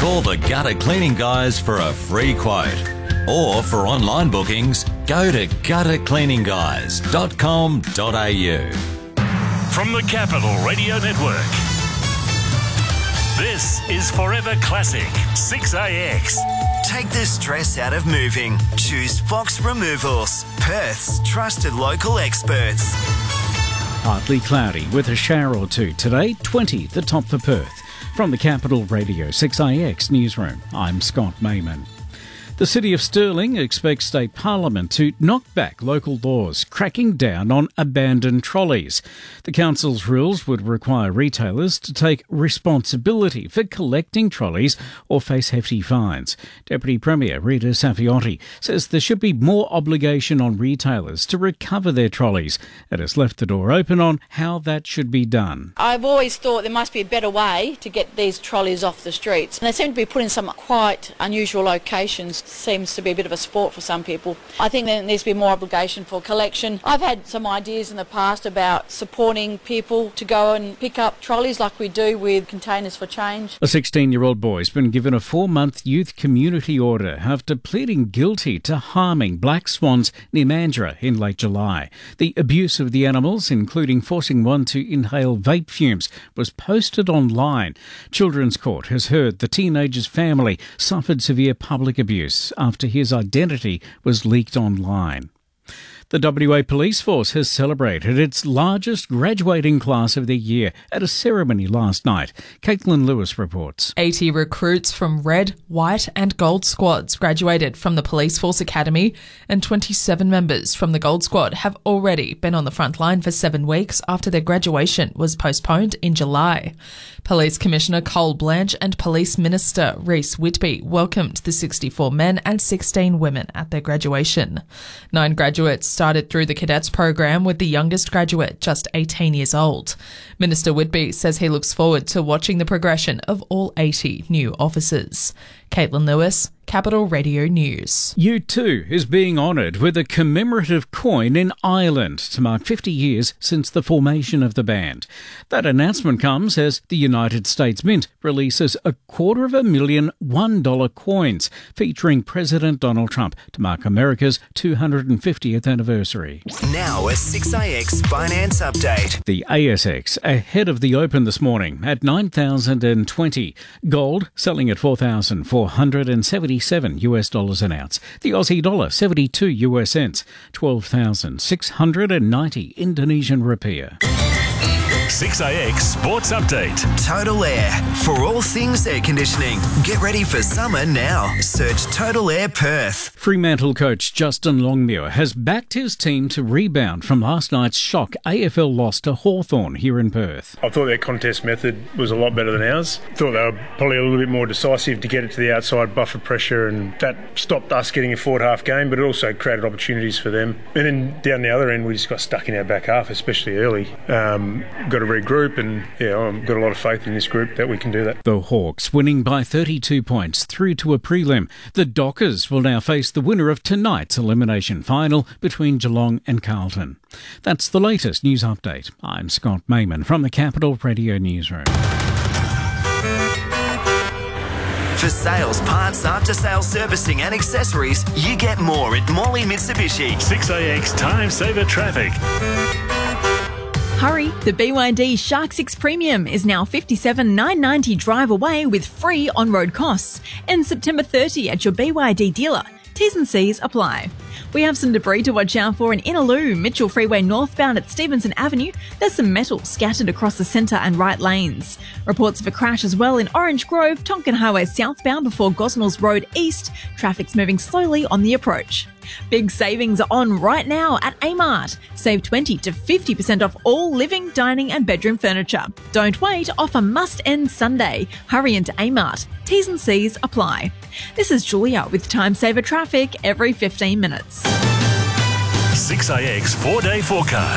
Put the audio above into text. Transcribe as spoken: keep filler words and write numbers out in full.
Call the Gutter Cleaning Guys for a free quote. Or for online bookings, go to gutter cleaning guys dot com dot a u. From the Capital Radio Network, this is Forever Classic six A X. Take the stress out of moving. Choose Fox Removals, Perth's trusted local experts. Partly cloudy with a shower or two today, twenty the top for Perth. From the Capital Radio six A X newsroom, I'm Scott Mayman. The City of Stirling expects State Parliament to knock back local laws cracking down on abandoned trolleys. The council's rules would require retailers to take responsibility for collecting trolleys or face hefty fines. Deputy Premier Rita Safiotti says there should be more obligation on retailers to recover their trolleys and has left the door open on how that should be done. I've always thought there must be a better way to get these trolleys off the streets. They seem to be put in some quite unusual locations. Seems to be a bit of a sport for some people. I think there needs to be more obligation for collection. I've had some ideas in the past about supporting people to go and pick up trolleys like we do with Containers for Change. A sixteen-year-old boy has been given a four-month youth community order after pleading guilty to harming black swans near Mandurah in late July. The abuse of the animals, including forcing one to inhale vape fumes, was posted online. Children's Court has heard the teenager's family suffered severe public abuse after his identity was leaked online. The W A Police Force has celebrated its largest graduating class of the year at a ceremony last night. Caitlin Lewis reports. eighty recruits from Red, White and Gold squads graduated from the Police Force Academy, and twenty-seven members from the Gold Squad have already been on the front line for seven weeks after their graduation was postponed in July. Police Commissioner Cole Blanche and Police Minister Reece Whitby welcomed the sixty-four men and sixteen women at their graduation. Nine graduates started through the cadets program, with the youngest graduate just eighteen years old. Minister Whitby says he looks forward to watching the progression of all eighty new officers. Caitlin Lewis, Capital Radio News. U two is being honoured with a commemorative coin in Ireland to mark fifty years since the formation of the band. That announcement comes as the United States Mint releases a quarter of a million one dollar coins featuring President Donald Trump to mark America's two hundred fiftieth anniversary. Now a six A X finance update. The A S X ahead of the open this morning at nine thousand twenty. Gold selling at four thousand four hundred seventy-seven US dollars an ounce. The Aussie dollar seventy-two US cents. twelve thousand six hundred ninety Indonesian rupiah. six A X Sports Update. Total Air. For all things air conditioning. Get ready for summer now. Search Total Air Perth. Fremantle coach Justin Longmuir has backed his team to rebound from last night's shock A F L loss to Hawthorn here in Perth. I thought their contest method was a lot better than ours. Thought they were probably a little bit more decisive to get it to the outside, buffer pressure, and that stopped us getting a forward half game, but it also created opportunities for them. And then down the other end, we just got stuck in our back half, especially early. Um, got to regroup, and yeah, I've got a lot of faith in this group that we can do that. The Hawks winning by thirty-two points through to a prelim. The Dockers will now face the winner of tonight's elimination final between Geelong and Carlton. That's the latest news update. I'm Scott Mayman from the Capital Radio Newsroom. For sales, parts, after-sales servicing and accessories, you get more at Morley Mitsubishi. six A X Time Saver Traffic. Hurry, the B Y D Shark six Premium is now fifty-seven thousand nine hundred ninety dollars drive away with free on-road costs. Ends September thirtieth at your B Y D dealer. T's and C's apply. We have some debris to watch out for in Innaloo, Mitchell Freeway northbound at Stevenson Avenue. There's some metal scattered across the centre and right lanes. Reports of a crash as well in Orange Grove, Tonkin Highway southbound before Gosnells Road east. Traffic's moving slowly on the approach. Big savings are on right now at Amart. Save twenty to fifty percent off all living, dining and bedroom furniture. Don't wait, offer must end Sunday. Hurry into Amart. T's and C's apply. This is Julia with Time Saver Traffic every fifteen minutes. six A X four-day forecast.